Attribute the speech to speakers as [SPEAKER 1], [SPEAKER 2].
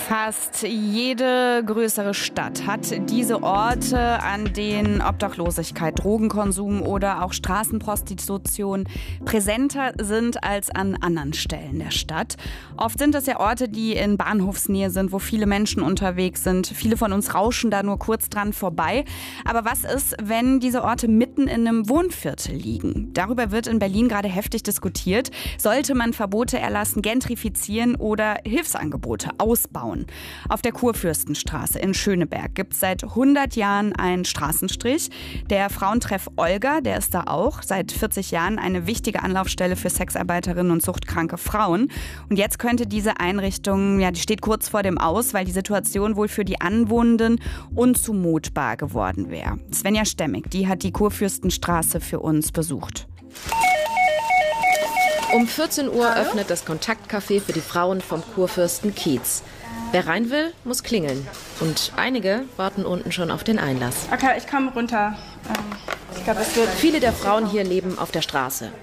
[SPEAKER 1] Fast jede größere Stadt hat diese Orte, an denen Obdachlosigkeit, Drogenkonsum oder auch Straßenprostitution präsenter sind als an anderen Stellen der Stadt. Oft sind es ja Orte, die in Bahnhofsnähe sind, wo viele Menschen unterwegs sind. Viele von uns rauschen da nur kurz dran vorbei. Aber was ist, wenn diese Orte mitten in einem Wohnviertel liegen? Darüber wird in Berlin gerade heftig diskutiert. Sollte man Verbote erlassen, gentrifizieren oder Hilfsangebote ausbauen? Auf der Kurfürstenstraße in Schöneberg gibt es seit 100 Jahren einen Straßenstrich. Der Frauentreff Olga, der ist da auch seit 40 Jahren eine wichtige Anlaufstelle für Sexarbeiterinnen und suchtkranke Frauen. Und jetzt könnte diese Einrichtung, die steht kurz vor dem Aus, weil die Situation wohl für die Anwohnenden unzumutbar geworden wäre. Svenja Stemmig, die hat die Kurfürstenstraße für uns besucht.
[SPEAKER 2] Um 14 Uhr öffnet das Kontaktcafé für die Frauen vom Kurfürstenkiez. Wer rein will, muss klingeln. Und einige warten unten schon auf den Einlass.
[SPEAKER 3] Okay, ich komme runter. Ich glaube, es wird.
[SPEAKER 2] Viele der Frauen hier leben auf der Straße.